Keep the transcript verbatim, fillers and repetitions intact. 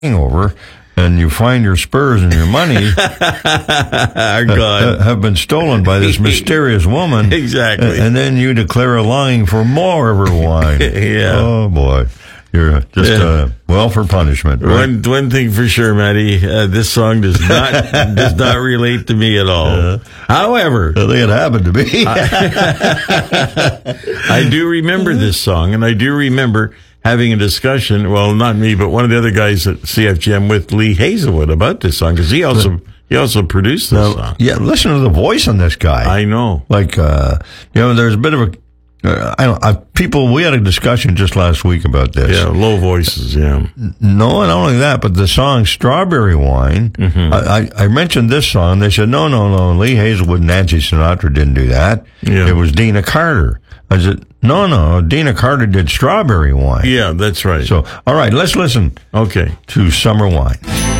hangover, and you find your spurs and your money Are gone. have been stolen by this mysterious woman. Exactly. And then you declare a longing for more of her wine. Yeah. Oh, boy. You're just, Yeah. uh, well for punishment. Right? One one thing for sure, Matty, uh, this song does not does not relate to me at all. Uh, However, I think it happened to me. I do remember this song, and I do remember having a discussion. Well, not me, but one of the other guys at C F G M with Lee Hazelwood about this song, because he also he also produced this Now, song. yeah, listen to the voice on this guy. I know. Like, uh, you know, there's a bit of a, uh, I don't, I, people, we had a discussion just last week about this. Yeah, low voices. Yeah. No, not only that, but the song Strawberry Wine, Mm-hmm. I, I, I mentioned this song. They said, no, no, no, Lee Hazelwood and Nancy Sinatra didn't do that. Yeah. It was Dina Carter. I said, no, no, Dina Carter did Strawberry Wine. Yeah, that's right. So, all right, let's listen Okay. to Summer Wine.